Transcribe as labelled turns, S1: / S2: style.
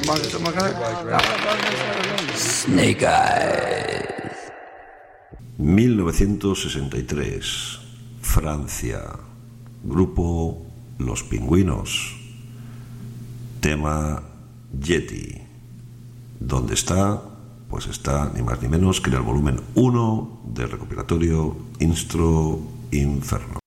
S1: Snake Eyes. 1963, Francia. Grupo Los Pingüinos. Tema Yeti. ¿Dónde está? Pues está ni más ni menos que en el volumen 1 del recopilatorio Instro Inferno.